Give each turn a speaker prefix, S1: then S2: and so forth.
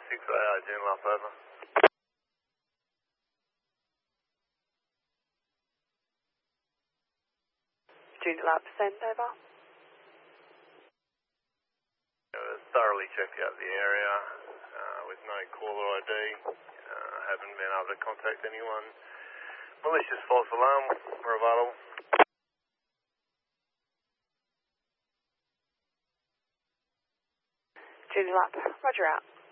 S1: 6AR, Junior Lap, over.
S2: Junior Lap, send over.
S1: Thoroughly checked out the area with no caller ID. Haven't been able to contact anyone. Malicious false alarm, we're available.
S2: Junior Lap, roger out.